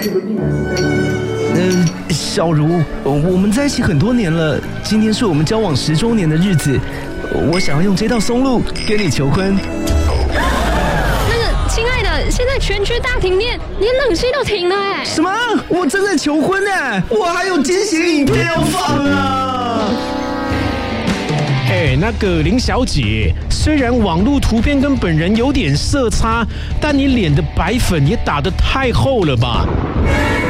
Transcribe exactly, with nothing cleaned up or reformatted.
嗯，小茹，我们在一起很多年了，今天是我们交往十周年的日子，我想要用这道松露跟你求婚。 那个，亲爱的，现在全区大停电，连冷气都停了哎。 什么？我正在求婚呢，我还有惊喜影片要放啊！ 哎，那个林小姐，虽然网络图片跟本人有点色差，但你脸的白粉也打得太厚了吧？